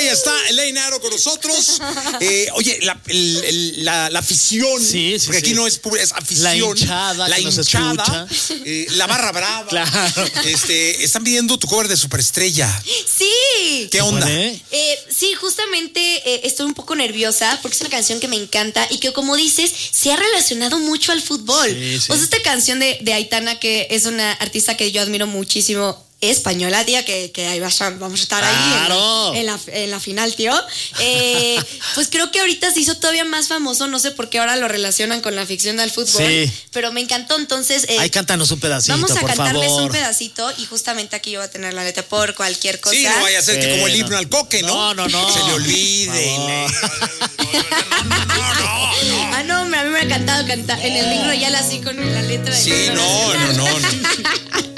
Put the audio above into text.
ya está Elaine Aro con nosotros. Oye, la afición, sí, porque aquí no es pura, es afición. La hinchada, la que nos hinchada, escucha. la barra brava. Claro. Están pidiendo tu cover de Superestrella. Sí. ¿Qué onda? Sí, justamente estoy un poco nerviosa porque es una canción que me encanta y que, como dices, se ha relacionado mucho al fútbol. Sí. O sea, esta canción de Aitana, que es una artista que yo admiro muchísimo, española, tía, que ahí vamos a estar Claro. ahí en la final, tío. Pues creo que ahorita se hizo todavía más famoso, no sé por qué ahora lo relacionan con la ficción del fútbol, Sí. pero me encantó, entonces... Ahí cántanos un pedacito, vamos a por cantarles favor. un pedacito y justamente aquí yo voy a tener la letra por cualquier cosa. Sí, no vaya a ser que como el himno No. al coque, ¿no? No. Se le olvide. Ah, no, hombre, a mí me ha encantado cantar en el himno ya así con la letra. Sí, no.